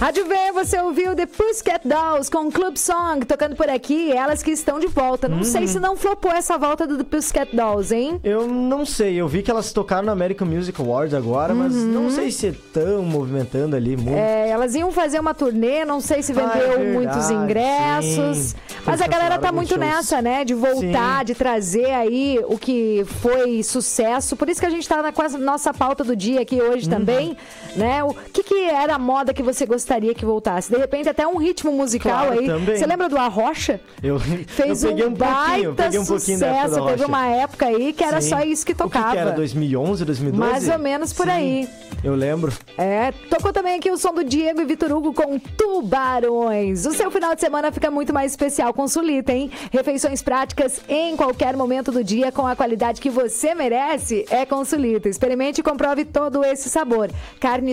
Rádio V, você ouviu The Pussycat Dolls com Club Song, tocando por aqui, elas que estão de volta. Não sei se não flopou essa volta do The Pussycat Dolls, hein? Eu não sei, eu vi que elas tocaram no American Music Awards agora, mas não sei se estão movimentando ali muito. Elas iam fazer uma turnê, não sei se vendeu muitos ingressos. Sim. Mas a galera tá muito shows. nessa, né? De voltar, de trazer aí o que foi sucesso. Por isso que a gente tá com a nossa pauta do dia aqui hoje também, né? O que era a moda que você gostaria que voltasse? De repente até um ritmo musical Claro, aí. também. Você lembra do Arrocha? Fez eu peguei um pouquinho da época sucesso. da Rocha. Teve uma época aí que era só isso que tocava. O que era? 2011, 2012? Mais ou menos por aí. Eu lembro. Tocou também aqui o som do Diego e Vitor Hugo com Tubarões. O seu final de semana fica muito mais especial com Sulita, hein? Refeições práticas em qualquer momento do dia com a qualidade que você merece é com Sulita. Experimente e comprove todo esse sabor. Carne